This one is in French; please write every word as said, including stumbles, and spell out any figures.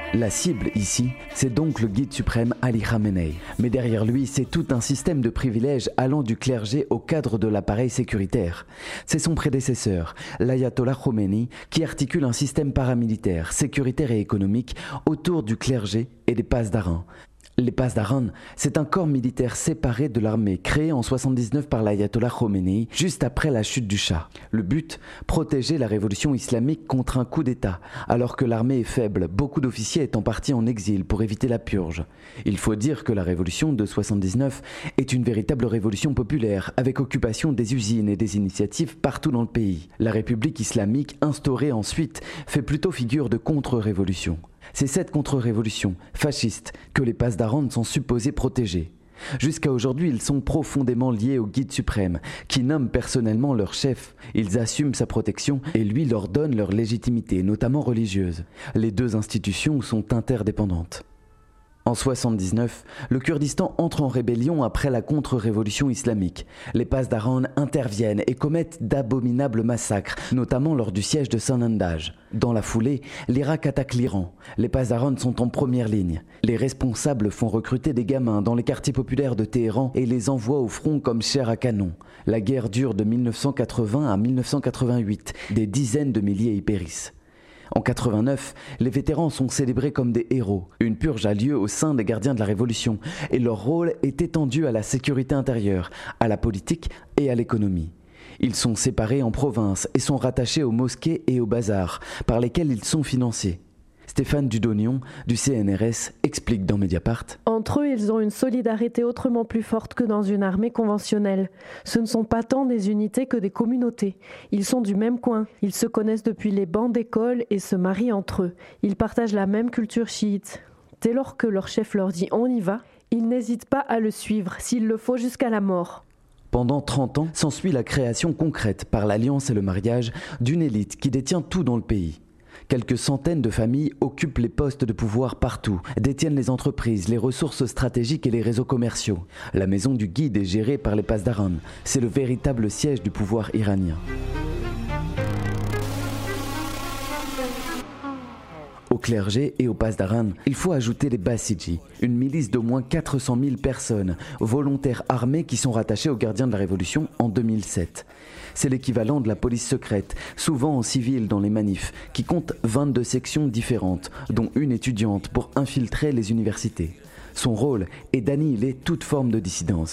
La cible ici, c'est donc le guide suprême Ali Khamenei. Mais derrière lui, c'est tout un système de privilèges allant du clergé au cadre de l'appareil sécuritaire. C'est son prédécesseur, l'ayatollah Khomeini, qui articule un système paramilitaire, sécuritaire et économique autour du clergé et des pasdaran. Les pasdaran, c'est un corps militaire séparé de l'armée créé en soixante-dix-neuf par l'ayatollah Khomeini juste après la chute du Shah. Le but, protéger la révolution islamique contre un coup d'État, alors que l'armée est faible, beaucoup d'officiers étant partis en exil pour éviter la purge. Il faut dire que la révolution de soixante-dix-neuf est une véritable révolution populaire, avec occupation des usines et des initiatives partout dans le pays. La République islamique, instaurée ensuite, fait plutôt figure de contre-révolution. C'est cette contre-révolution fasciste que les pasdaran sont supposés protéger. Jusqu'à aujourd'hui, ils sont profondément liés au guide suprême, qui nomme personnellement leur chef. Ils assument sa protection et lui leur donne leur légitimité, notamment religieuse. Les deux institutions sont interdépendantes. En soixante-dix-neuf, le Kurdistan entre en rébellion après la contre-révolution islamique. Les pasdaran interviennent et commettent d'abominables massacres, notamment lors du siège de Sanandaj. Dans la foulée, l'Irak attaque l'Iran. Les pasdaran sont en première ligne. Les responsables font recruter des gamins dans les quartiers populaires de Téhéran et les envoient au front comme chair à canon. La guerre dure de mille neuf cent quatre-vingts à mille neuf cent quatre-vingt-huit. Des dizaines de milliers y périssent. En quatre-vingt-neuf, les vétérans sont célébrés comme des héros. Une purge a lieu au sein des gardiens de la Révolution et leur rôle est étendu à la sécurité intérieure, à la politique et à l'économie. Ils sont séparés en provinces et sont rattachés aux mosquées et aux bazars par lesquels ils sont financés. Stéphane Dudonion, du C N R S, explique dans Mediapart. Entre eux, ils ont une solidarité autrement plus forte que dans une armée conventionnelle. Ce ne sont pas tant des unités que des communautés. Ils sont du même coin. Ils se connaissent depuis les bancs d'école et se marient entre eux. Ils partagent la même culture chiite. Dès lors que leur chef leur dit « on y va », ils n'hésitent pas à le suivre, s'il le faut jusqu'à la mort. Pendant trente ans, s'ensuit la création concrète, par l'alliance et le mariage, d'une élite qui détient tout dans le pays. Quelques centaines de familles occupent les postes de pouvoir partout, détiennent les entreprises, les ressources stratégiques et les réseaux commerciaux. La maison du guide est gérée par les pasdaran. C'est le véritable siège du pouvoir iranien. Au clergé et aux pasdaran, il faut ajouter les Basiji, une milice d'au moins quatre cent mille personnes, volontaires armés qui sont rattachés aux gardiens de la Révolution en deux mille sept. C'est l'équivalent de la police secrète, souvent en civil dans les manifs, qui compte vingt-deux sections différentes, dont une étudiante pour infiltrer les universités. Son rôle est d'annihiler toute forme de dissidence.